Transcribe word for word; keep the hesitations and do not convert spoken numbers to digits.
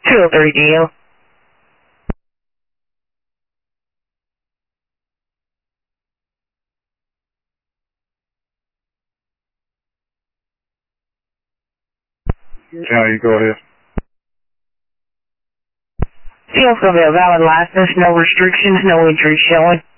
two oh three D L. Yeah, you go ahead. Still for the valid license, no restrictions, no entry showing.